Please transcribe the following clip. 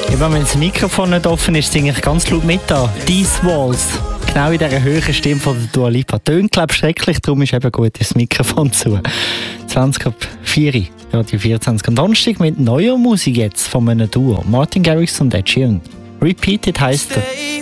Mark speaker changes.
Speaker 1: Eben, wenn das Mikrofon nicht offen ist, singe ich ganz laut mit da. «These Walls». Genau in dieser höheren Stimme von der Dua Lipa. Tönt, glaube ich, schrecklich, darum ist eben gut das Mikrofon zu. 20:04, Radio 24. Am Donnerstag mit neuer Musik jetzt von einem Duo. Martin Garrix und Ed Sheeran. «Repeated» heisst er.